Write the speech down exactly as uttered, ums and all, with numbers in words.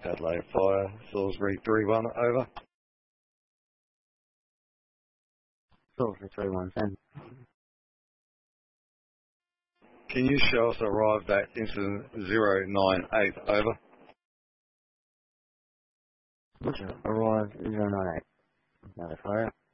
Adelaide Fire, Salisbury three one, over. Salisbury three one, ten. Can you show us arrived at incident zero nine eight, over? Roger, arrived zero nine eight. Adelaide Fire.